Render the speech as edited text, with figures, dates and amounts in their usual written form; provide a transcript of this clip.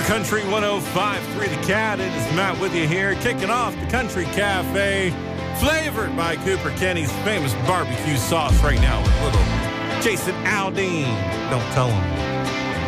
Country 105.3 The Cat. It is Matt with you here, kicking off the Country Cafe, flavored by Cooper Kenny's famous barbecue sauce right now with little Jason Aldean. Don't tell him.